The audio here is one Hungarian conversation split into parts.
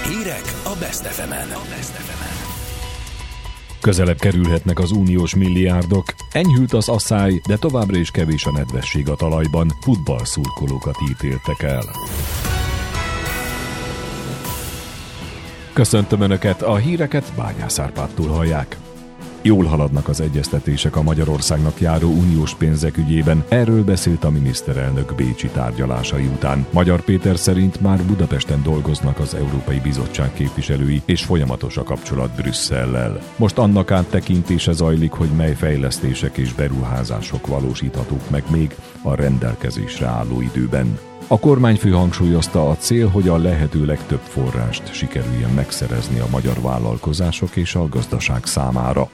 Hírek a Best FM-en. Közelebb kerülhetnek az uniós milliárdok, enyhült az asszály, de továbbra is kevés a nedvesség a talajban, futballszurkolókat ítéltek el. Köszöntöm Önöket, a híreket Bányász Árpádtól hallják. Jól haladnak az egyeztetések a Magyarországnak járó uniós pénzek ügyében, erről beszélt a miniszterelnök bécsi tárgyalásai után. Magyar Péter szerint már Budapesten dolgoznak az Európai Bizottság képviselői, és folyamatos a kapcsolat Brüsszellel. Most annak áttekintése zajlik, hogy mely fejlesztések és beruházások valósíthatók meg még a rendelkezésre álló időben. A kormányfő hangsúlyozta, a cél, hogy a lehető legtöbb forrást sikerüljen megszerezni a magyar vállalkozások és a gazdaság számára.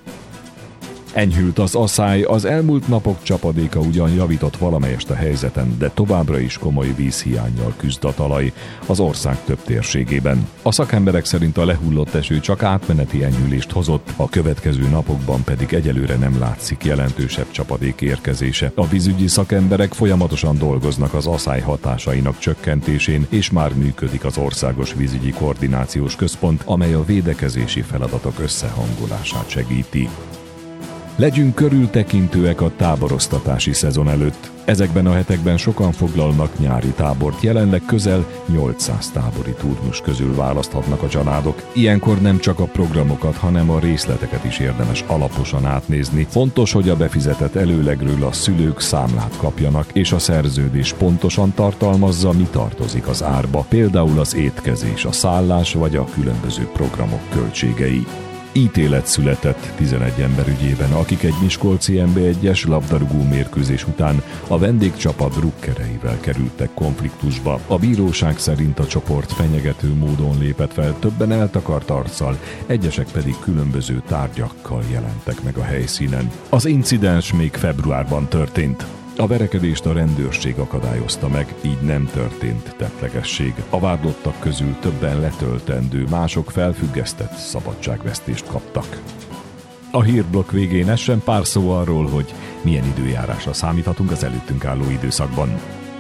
Enyhült az asszály, az elmúlt napok csapadéka ugyan javított valamelyest a helyzeten, de továbbra is komoly vízhiánnyal küzd a talaj az ország több térségében. A szakemberek szerint a lehullott eső csak átmeneti enyhülést hozott, a következő napokban pedig egyelőre nem látszik jelentősebb csapadék érkezése. A vízügyi szakemberek folyamatosan dolgoznak az asszály hatásainak csökkentésén, és már működik az Országos Vízügyi Koordinációs Központ, amely a védekezési feladatok összehangolását segíti. Legyünk körültekintőek a táboroztatási szezon előtt. Ezekben a hetekben sokan foglalnak nyári tábort, jelenleg közel 800 tábori turnus közül választhatnak a családok. Ilyenkor nem csak a programokat, hanem a részleteket is érdemes alaposan átnézni. Fontos, hogy a befizetett előlegről a szülők számlát kapjanak, és a szerződés pontosan tartalmazza, mi tartozik az árba, például az étkezés, a szállás vagy a különböző programok költségei. Ítélet született 11 ember ügyében, akik egy miskolci NB1-es labdarúgó mérkőzés után a vendégcsapat drukkereivel kerültek konfliktusba. A bíróság szerint a csoport fenyegető módon lépett fel, többen eltakart arccal, egyesek pedig különböző tárgyakkal jelentek meg a helyszínen. Az incidens még februárban történt. A verekedést a rendőrség akadályozta meg, így nem történt tettlegesség. A vádlottak közül többen letöltendő, mások felfüggesztett szabadságvesztést kaptak. A hírblokk végén essen pár szó arról, hogy milyen időjárásra számíthatunk az előttünk álló időszakban.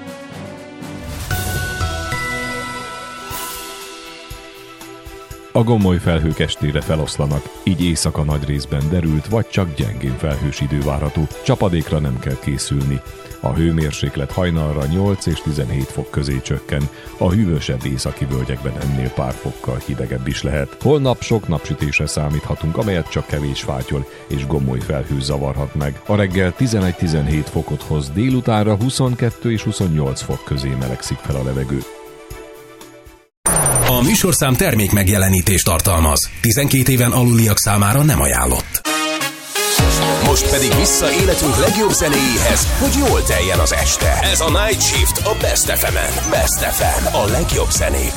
A gomoly felhők estére feloszlanak, így éjszaka nagy részben derült, vagy csak gyengén felhős idő várható. Csapadékra nem kell készülni. A hőmérséklet hajnalra 8 és 17 fok közé csökken, a hűvösebb északi völgyekben ennél pár fokkal hidegebb is lehet. Holnap sok napsütésre számíthatunk, amelyet csak kevés fátyol és gomoly felhő zavarhat meg. A reggel 11-17 fokot hoz, délutánra 22 és 28 fok közé melegszik fel a levegő. A műsorszám termék megjelenítést tartalmaz. 12 éven aluliak számára nem ajánlott. Most pedig vissza életünk legjobb zenéjéhez, hogy jól teljen az este. Ez a Night Shift a Best FM-en. Best FM, a legjobb zenék.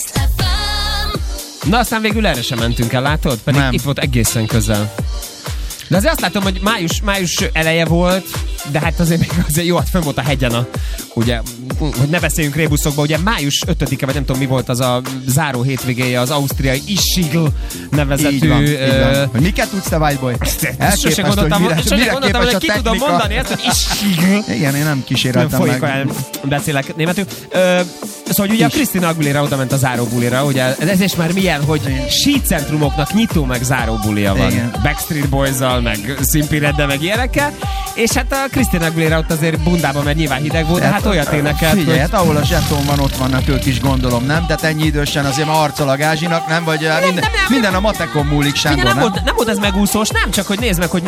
Na aztán végül erre sem mentünk el, látod? Pedig nem. Itt volt egészen közel. De azért azt látom, hogy május eleje volt, de hát azért jó, hát fönn volt a hegyen ugye, hogy ne beszéljünk rébuszokba, ugye május 5-e, vagy nem tudom mi volt az a záró hétvégéje az ausztriai Ischgl nevezetű... Így van. Hogy miket tudsz te, Whiteboy? Sose gondoltam, hogy ki tudom mondani ezt, hogy Ischgl. Igen, én nem kíséreltem meg. Nem beszélek németül. Szóval ugye a Christina Aguilera oda ment a záróbulira, ugye ez is már milyen, hogy sícentrumoknak nyitó meg záróbulia van. Igen. Backstreet Boys-zal, meg Simply Red-del, meg ilyenekkel. És hát a Christina Aguilera ott azért bundában, mert nyilván hideg volt, de hát olyat énekelt. Figyelj, hát ahol a zseton van, ott vannak ők is, gondolom, nem? Tehát ennyi idősen azért már arccal a gázsinak, nem? Vagy minden a matekon múlik, Sándor, nem volt ez megúszós, nem? Csak hogy nézd meg, hogy